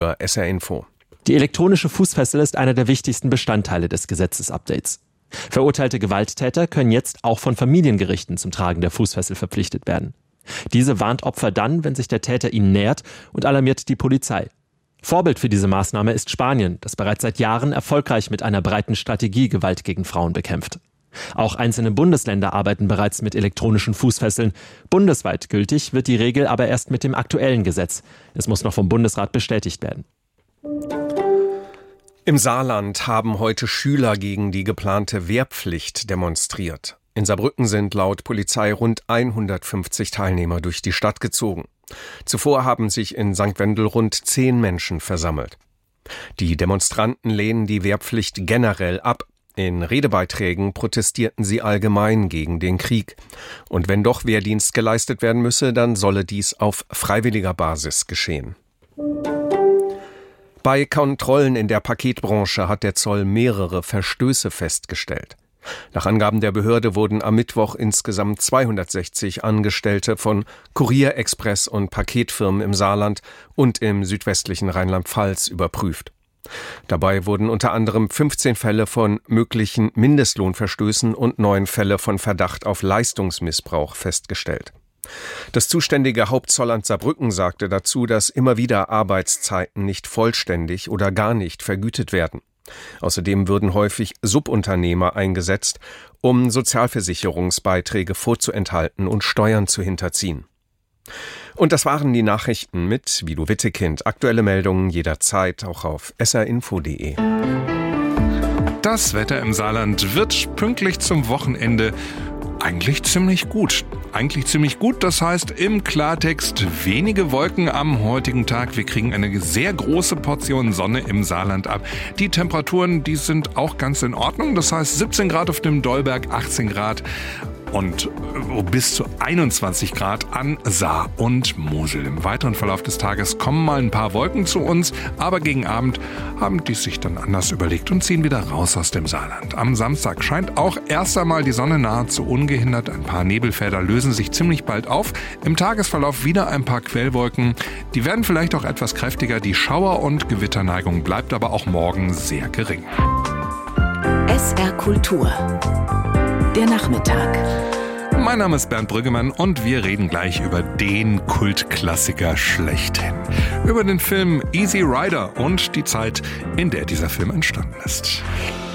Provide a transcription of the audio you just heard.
SR Info. Die elektronische Fußfessel ist einer der wichtigsten Bestandteile des Gesetzesupdates. Verurteilte Gewalttäter können jetzt auch von Familiengerichten zum Tragen der Fußfessel verpflichtet werden. Diese warnt Opfer dann, wenn sich der Täter ihnen nähert, und alarmiert die Polizei. Vorbild für diese Maßnahme ist Spanien, das bereits seit Jahren erfolgreich mit einer breiten Strategie Gewalt gegen Frauen bekämpft. Auch einzelne Bundesländer arbeiten bereits mit elektronischen Fußfesseln. Bundesweit gültig wird die Regel aber erst mit dem aktuellen Gesetz. Es muss noch vom Bundesrat bestätigt werden. Im Saarland haben heute Schüler gegen die geplante Wehrpflicht demonstriert. In Saarbrücken sind laut Polizei rund 150 Teilnehmer durch die Stadt gezogen. Zuvor haben sich in St. Wendel rund 10 Menschen versammelt. Die Demonstranten lehnen die Wehrpflicht generell ab. In Redebeiträgen protestierten sie allgemein gegen den Krieg. Und wenn doch Wehrdienst geleistet werden müsse, dann solle dies auf freiwilliger Basis geschehen. Bei Kontrollen in der Paketbranche hat der Zoll mehrere Verstöße festgestellt. Nach Angaben der Behörde wurden am Mittwoch insgesamt 260 Angestellte von Kurier, Express und Paketfirmen im Saarland und im südwestlichen Rheinland-Pfalz überprüft. Dabei wurden unter anderem 15 Fälle von möglichen Mindestlohnverstößen und 9 Fälle von Verdacht auf Leistungsmissbrauch festgestellt. Das zuständige Hauptzollamt Saarbrücken sagte dazu, dass immer wieder Arbeitszeiten nicht vollständig oder gar nicht vergütet werden. Außerdem würden häufig Subunternehmer eingesetzt, um Sozialversicherungsbeiträge vorzuenthalten und Steuern zu hinterziehen. Und das waren die Nachrichten mit Guido Wittekind. Aktuelle Meldungen jederzeit auch auf srinfo.de. Das Wetter im Saarland wird pünktlich zum Wochenende eigentlich ziemlich gut. Das heißt im Klartext wenige Wolken am heutigen Tag. Wir kriegen eine sehr große Portion Sonne im Saarland ab. Die Temperaturen, die sind auch ganz in Ordnung. Das heißt 17 Grad auf dem Dollberg, 18 Grad und bis zu 21 Grad an Saar und Mosel. Im weiteren Verlauf des Tages kommen mal ein paar Wolken zu uns, aber gegen Abend haben die sich dann anders überlegt und ziehen wieder raus aus dem Saarland. Am Samstag scheint auch erst einmal die Sonne nahezu ungehindert. Ein paar Nebelfelder lösen sich ziemlich bald auf. Im Tagesverlauf wieder ein paar Quellwolken. Die werden vielleicht auch etwas kräftiger. Die Schauer- und Gewitterneigung bleibt aber auch morgen sehr gering. SR Kultur. Der Nachmittag. Mein Name ist Bernd Brüggemann und wir reden gleich über den Kultklassiker schlechthin. Über den Film Easy Rider und die Zeit, in der dieser Film entstanden ist.